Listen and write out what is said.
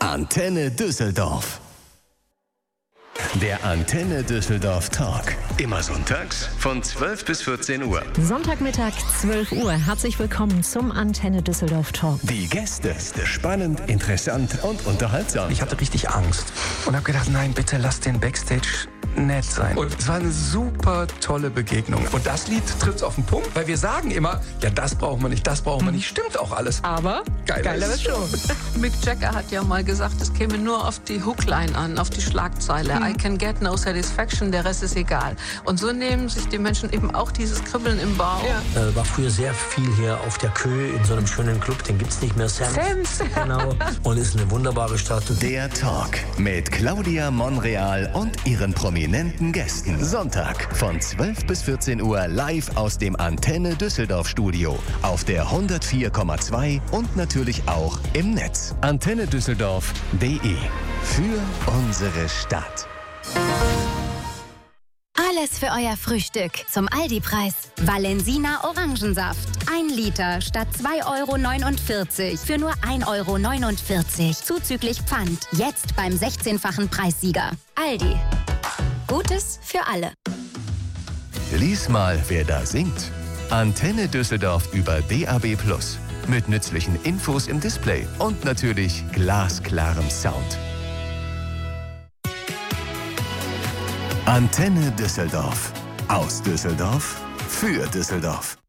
Antenne Düsseldorf. Der Antenne Düsseldorf Talk. Immer sonntags von 12 bis 14 Uhr. Sonntagmittag, 12 Uhr. Herzlich willkommen zum Antenne Düsseldorf Talk. Die Gäste. Spannend, interessant und unterhaltsam. Ich hatte richtig Angst und habe gedacht, nein, bitte lass den Backstage nett sein. Und es war eine super tolle Begegnung. Und das Lied trifft es auf den Punkt, weil wir sagen immer, ja, das brauchen wir nicht, das brauchen wir nicht. Stimmt auch alles. Aber geiler ist schon. Mick Jagger hat ja mal gesagt, es käme nur auf die Hookline an, auf die Schlagzeile. I can get no satisfaction, der Rest ist egal. Und so nehmen sich die Menschen eben auch dieses Kribbeln im Bauch. Ja. War früher sehr viel hier auf der Kö in so einem schönen Club, den gibt's nicht mehr. Sams. Genau. Und ist eine wunderbare Stadt. Der Talk mit Claudia Monreal und ihren prominenten Gästen. Sonntag von 12 bis 14 Uhr live aus dem Antenne Düsseldorf Studio. Auf der 104,2 und natürlich auch im Netz. AntenneDüsseldorf.de. Für unsere Stadt. Alles für euer Frühstück zum Aldi-Preis. Valensina Orangensaft. 1 Liter statt 2,49 € für nur 1,49 € zuzüglich Pfand. Jetzt beim 16-fachen Preissieger. Aldi. Gutes für alle. Lies mal, wer da singt. Antenne Düsseldorf über DAB+. Mit nützlichen Infos im Display und natürlich glasklarem Sound. Antenne Düsseldorf. Aus Düsseldorf. Für Düsseldorf.